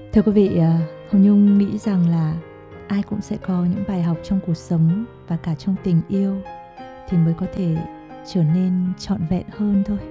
Thưa quý vị, Hồng Nhung nghĩ rằng là ai cũng sẽ có những bài học trong cuộc sống và cả trong tình yêu thì mới có thể trở nên trọn vẹn hơn thôi.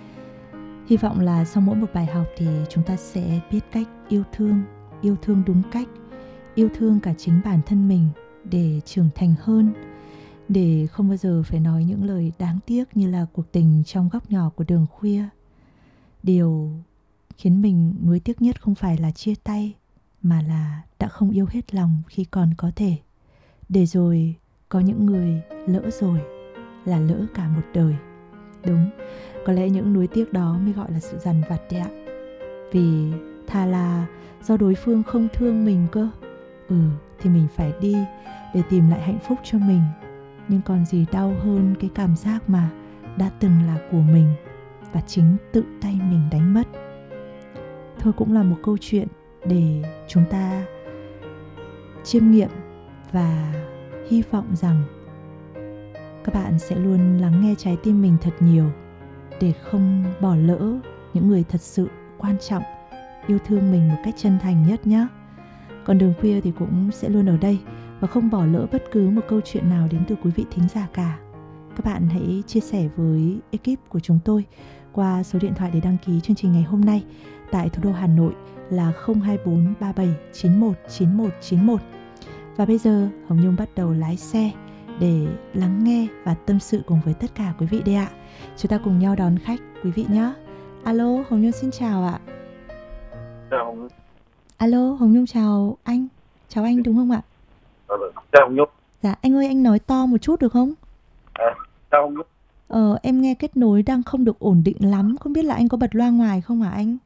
Hy vọng là sau mỗi một bài học thì chúng ta sẽ biết cách yêu thương đúng cách, yêu thương cả chính bản thân mình để trưởng thành hơn, để không bao giờ phải nói những lời đáng tiếc như là cuộc tình trong góc nhỏ của đường khuya. Điều khiến mình nuối tiếc nhất không phải là chia tay, mà là đã không yêu hết lòng khi còn có thể. Để rồi có những người lỡ rồi là lỡ cả một đời. Đúng, có lẽ những nuối tiếc đó mới gọi là sự dằn vặt đấy ạ. Vì thà là do đối phương không thương mình cơ, thì mình phải đi để tìm lại hạnh phúc cho mình. Nhưng còn gì đau hơn cái cảm giác mà đã từng là của mình và chính tự tay mình đánh mất. Thôi cũng là một câu chuyện để chúng ta chiêm nghiệm và hy vọng rằng các bạn sẽ luôn lắng nghe trái tim mình thật nhiều để không bỏ lỡ những người thật sự quan trọng, yêu thương mình một cách chân thành nhất nhé. Còn Đường Khuya thì cũng sẽ luôn ở đây và không bỏ lỡ bất cứ một câu chuyện nào đến từ quý vị thính giả cả. Các bạn hãy chia sẻ với ekip của chúng tôi qua số điện thoại để đăng ký chương trình ngày hôm nay tại thủ đô Hà Nội là 024 37 91 91 91. Và bây giờ Hồng Nhung bắt đầu lái xe để lắng nghe và tâm sự cùng với tất cả quý vị đây ạ. Chúng ta cùng nhau đón khách quý vị nhé. Alo, Hồng Nhung xin chào ạ. Chào. Alo, Hồng Nhung chào anh. Chào anh đúng không ạ? Chào Hồng Nhung. Dạ, anh ơi anh nói to một chút được không? Chào Hồng Nhung. Em nghe kết nối đang không được ổn định lắm. Không biết là anh có bật loa ngoài không hả anh?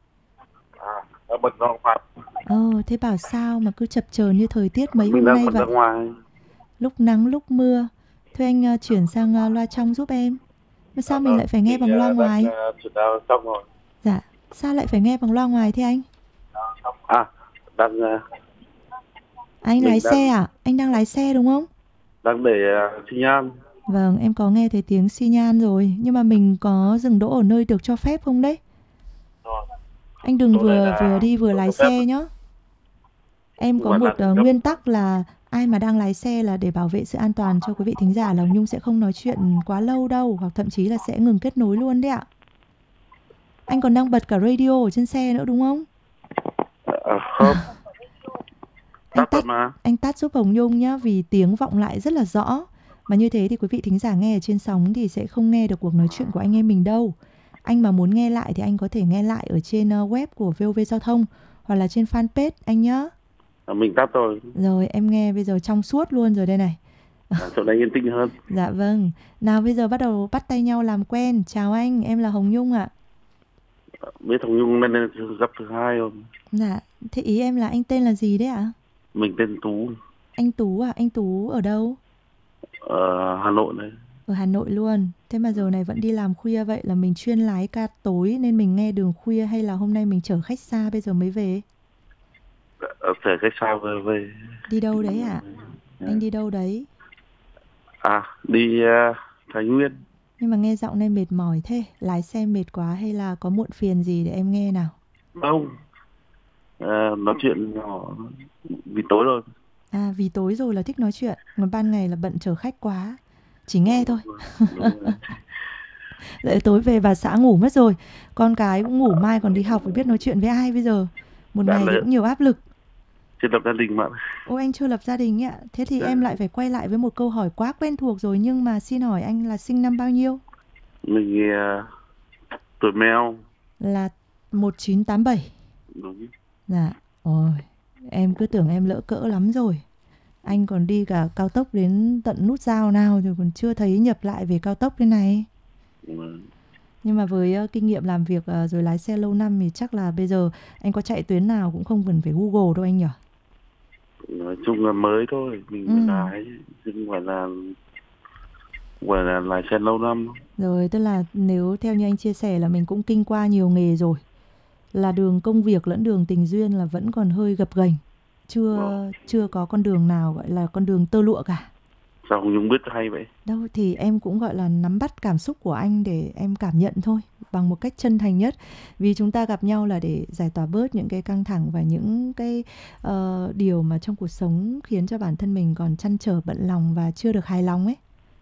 Bật loa ngoài. Thế bảo sao mà cứ chập chờn như thời tiết mấy Mình hôm nay đang vậy? bật ngoài. Lúc nắng lúc mưa. Thôi anh chuyển sang loa trong giúp em. Mà sao mình lại phải nghe bằng loa ngoài? Chuyển vào trong rồi. Dạ, sao lại phải nghe bằng loa ngoài thế anh? Anh lái xe à? Anh đang lái xe đúng không? Đang để xi nhan. Vâng, em có nghe thấy tiếng xi nhan rồi. Nhưng mà mình có dừng đỗ ở nơi được cho phép không đấy? Anh đừng vừa đi vừa lái xe nhá. Em có một nguyên tắc là ai mà đang lái xe là để bảo vệ sự an toàn cho quý vị thính giả là Hồng Nhung sẽ không nói chuyện quá lâu đâu, hoặc thậm chí là sẽ ngừng kết nối luôn đấy ạ. Anh còn đang bật cả radio ở trên xe nữa đúng không? Không. Anh tắt giúp Hồng Nhung nhá, vì tiếng vọng lại rất là rõ. Mà như thế thì quý vị thính giả nghe ở trên sóng thì sẽ không nghe được cuộc nói chuyện của anh em mình đâu. Anh mà muốn nghe lại thì anh có thể nghe lại ở trên web của VOV Giao thông hoặc là trên fanpage anh nhá. Mình tắt rồi. Rồi em nghe bây giờ trong suốt luôn rồi đây này. Chỗ này yên tĩnh hơn. Dạ vâng. Nào bây giờ bắt đầu bắt tay nhau làm quen. Chào anh, em là Hồng Nhung ạ. Biết Hồng Nhung nên gặp thứ hai rồi. Dạ, thế ý em là anh tên là gì đấy ạ? Mình tên Tú. Anh Tú à? Anh Tú ở đâu? Ở Hà Nội này. Ở Hà Nội luôn. Thế mà giờ này vẫn đi làm khuya vậy, là mình chuyên lái ca tối nên mình nghe đường khuya, hay là hôm nay mình chở khách xa bây giờ mới về? Chở khách xa về. Đi đâu đấy ạ? Anh đi đâu đấy? Đi Thái Nguyên. Nhưng mà nghe giọng này mệt mỏi thế. Lái xe mệt quá hay là có muộn phiền gì để em nghe nào? Không. Nói chuyện nhỏ vì tối rồi. Vì tối rồi là thích nói chuyện. Còn ban ngày là bận chở khách quá, chỉ nghe thôi. Lại tối về bà xã ngủ mất rồi, con cái cũng ngủ, mai còn đi học, phải biết nói chuyện với ai bây giờ. Một ngày thì cũng nhiều áp lực. Chưa lập gia đình mà. Anh chưa lập gia đình ạ? Thế thì em lại phải quay lại với một câu hỏi quá quen thuộc rồi. Nhưng mà xin hỏi anh là sinh năm bao nhiêu? Mình tuổi mèo. Là 1987. Đúng. Dạ. Ôi, em cứ tưởng em lỡ cỡ lắm rồi. Anh còn đi cả cao tốc đến tận nút giao nào rồi còn chưa thấy nhập lại về cao tốc thế này. Nhưng mà với kinh nghiệm làm việc rồi lái xe lâu năm thì chắc là bây giờ anh có chạy tuyến nào cũng không cần phải Google đâu anh nhỉ? Nói chung là mới thôi, mình lái, nhưng gọi là lái xe lâu năm. Rồi, tức là nếu theo như anh chia sẻ là mình cũng kinh qua nhiều nghề rồi, là đường công việc lẫn đường tình duyên là vẫn còn hơi gập ghềnh, chưa có con đường nào gọi là con đường tơ lụa cả. Sao Hồng Nhung biết hay vậy? Đâu, thì em cũng gọi là nắm bắt cảm xúc của anh để em cảm nhận thôi. bằng một cách chân thành nhất. Vì chúng ta gặp nhau là để giải tỏa bớt những cái căng thẳng và những cái điều mà trong cuộc sống khiến cho bản thân mình còn trăn trở bận lòng và chưa được hài lòng ấy.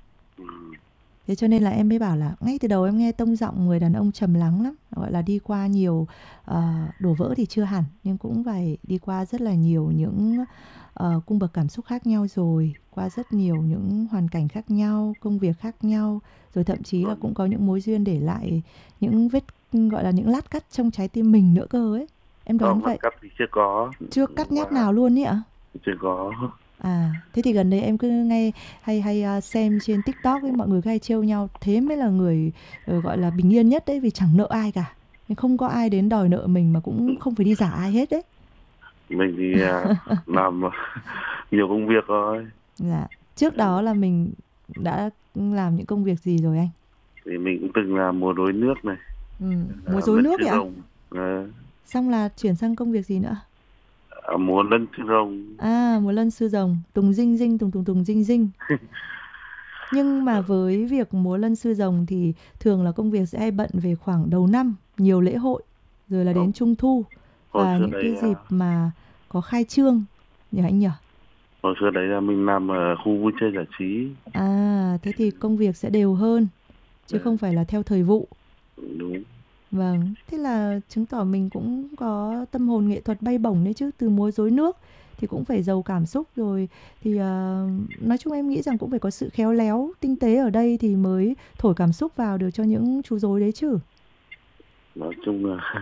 Thế cho nên là em mới bảo là ngay từ đầu em nghe tông giọng người đàn ông trầm lắng lắm. Gọi là đi qua nhiều đổ vỡ thì chưa hẳn, nhưng cũng phải đi qua rất là nhiều những cung bậc cảm xúc khác nhau rồi, qua rất nhiều những hoàn cảnh khác nhau, công việc khác nhau, rồi thậm chí là cũng có những mối duyên để lại những vết, gọi là những lát cắt trong trái tim mình nữa cơ ấy. Em đoán vậy. Cắt thì chưa có. Chưa cắt nhát nào luôn ý ạ? Chưa có. À, thế thì gần đây em cứ nghe hay xem trên TikTok ấy, mọi người hay trêu nhau, thế mới là người gọi là bình yên nhất đấy, vì chẳng nợ ai cả. Không có ai đến đòi nợ mình mà cũng không phải đi giả ai hết đấy. Mình thì làm nhiều công việc rồi. Dạ. Trước đó là mình đã làm những công việc gì rồi anh? Thì mình cũng từng là múa rối nước này. Múa rối nước vậy ạ? Xong là chuyển sang công việc gì nữa? Múa lân sư rồng. Múa lân sư rồng, tùng dinh dinh, tùng tùng tùng dinh dinh. Nhưng mà với việc múa lân sư rồng thì thường là công việc sẽ hay bận về khoảng đầu năm, nhiều lễ hội, rồi là đến Trung thu và những cái dịp mà có khai trương nhỉ anh nhỉ? Hồi xưa đấy là mình làm ở khu vui chơi giải trí. Thế thì công việc sẽ đều hơn, chứ không phải là theo thời vụ. Đúng. Vâng, thế là chứng tỏ mình cũng có tâm hồn nghệ thuật bay bổng đấy chứ. Từ múa rối nước thì cũng phải giàu cảm xúc rồi. Thì nói chung em nghĩ rằng cũng phải có sự khéo léo, tinh tế ở đây thì mới thổi cảm xúc vào được cho những chú rối đấy chứ. Nói chung là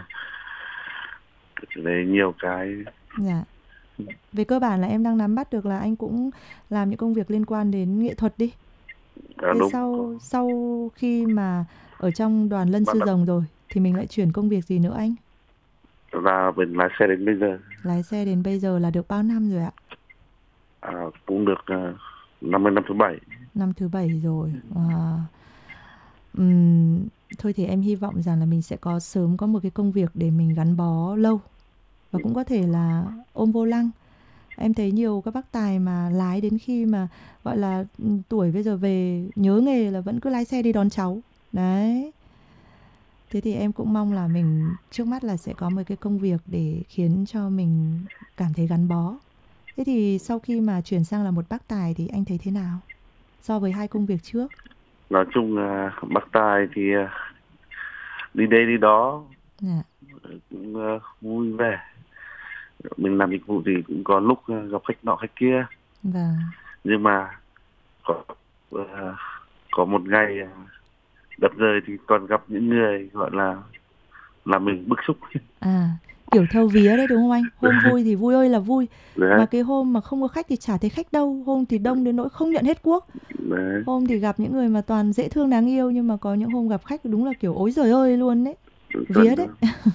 đấy nhiều cái. Dạ. Về cơ bản là em đang nắm bắt được là anh cũng làm những công việc liên quan đến nghệ thuật đi. Thế Đúng. sau khi mà ở trong đoàn lân sư rồng rồi thì mình lại chuyển công việc gì nữa anh? Là mình lái xe đến bây giờ. Lái xe đến bây giờ là được bao năm rồi ạ? Cũng được 50 năm thứ 7. Năm thứ 7 rồi. Thôi thì em hy vọng rằng là mình sẽ sớm có một cái công việc để mình gắn bó lâu. Và cũng có thể là ôm vô lăng. Em thấy nhiều các bác tài mà lái đến khi mà gọi là tuổi bây giờ về nhớ nghề là vẫn cứ lái xe đi đón cháu. Đấy. Thế thì em cũng mong là mình trước mắt là sẽ có một cái công việc để khiến cho mình cảm thấy gắn bó. Thế thì sau khi mà chuyển sang là một bác tài thì anh thấy thế nào so với hai công việc trước? Nói chung là bác tài thì đi đây đi đó, cũng vui vẻ. Mình làm dịch vụ thì cũng có lúc gặp khách nọ khách kia. Vâng. Nhưng mà có một ngày đập rời thì còn gặp những người gọi là mình bức xúc. Kiểu theo vía đấy đúng không anh? Hôm vui thì vui ơi là vui. Đấy. Mà cái hôm mà không có khách thì chả thấy khách đâu. Hôm thì đông đến nỗi không nhận hết cuốc. Đấy. Hôm thì gặp những người mà toàn dễ thương đáng yêu, nhưng mà có những hôm gặp khách đúng là kiểu ối giời ơi luôn đấy. Vía đấy.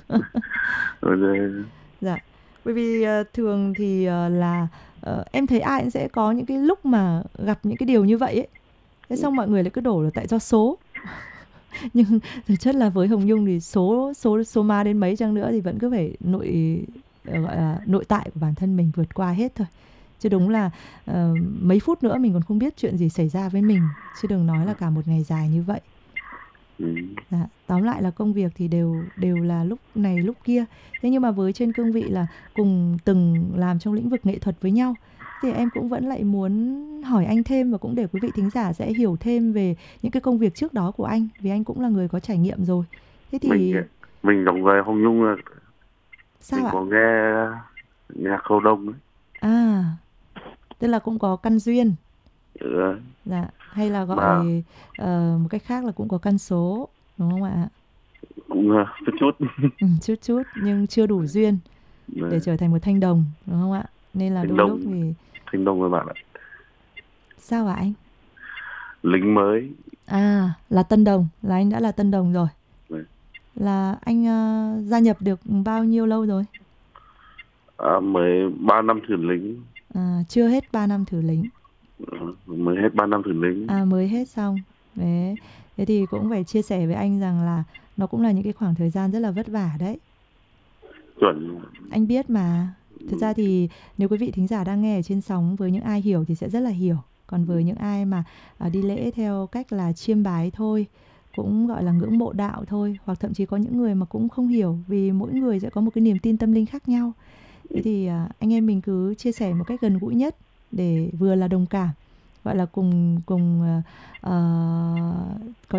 Dạ. Bởi vì thường thì là em thấy ai cũng sẽ có những cái lúc mà gặp những cái điều như vậy ấy. Thế xong mọi người lại cứ đổ là tại do số. Nhưng thực chất là với Hồng Nhung thì số má đến mấy chăng nữa thì vẫn cứ phải gọi là nội tại của bản thân mình vượt qua hết thôi. Chứ đúng là mấy phút nữa mình còn không biết chuyện gì xảy ra với mình, chứ đừng nói là cả một ngày dài như vậy. Dạ, tóm lại là công việc thì đều là lúc này lúc kia. Thế nhưng mà với trên cương vị là cùng từng làm trong lĩnh vực nghệ thuật với nhau, thì em cũng vẫn lại muốn hỏi anh thêm, và cũng để quý vị thính giả sẽ hiểu thêm về những cái công việc trước đó của anh, vì anh cũng là người có trải nghiệm rồi. Thế thì mình đồng với Hồng Nhung là sao mình ạ? có nghe nhạc Khâu Đông ấy. Tức là cũng có căn duyên. Ừ. Dạ, hay là gọi một cách khác là cũng có căn số, đúng không ạ? Cũng chút chút nhưng chưa đủ duyên để trở thành một thanh đồng, đúng không ạ? Nên là đôi lúc thì thanh đồng rồi bạn ạ. Sao ạ anh? Lính mới. Là tân đồng, là anh đã là tân đồng rồi. Là anh gia nhập được bao nhiêu lâu rồi? Mới 3 năm thử lính. Chưa hết 3 năm thử lính. Mới hết 3 năm thử lính. Mới hết xong. Đấy. Thế thì cũng phải chia sẻ với anh rằng là nó cũng là những cái khoảng thời gian rất là vất vả đấy. Chuẩn. Anh biết mà. Thực ra thì nếu quý vị thính giả đang nghe ở trên sóng, với những ai hiểu thì sẽ rất là hiểu. Còn với những ai mà đi lễ theo cách là chiêm bái thôi, cũng gọi là ngưỡng mộ đạo thôi, hoặc thậm chí có những người mà cũng không hiểu, vì mỗi người sẽ có một cái niềm tin tâm linh khác nhau. Thế thì anh em mình cứ chia sẻ một cách gần gũi nhất để vừa là đồng cảm, gọi là cùng cùng có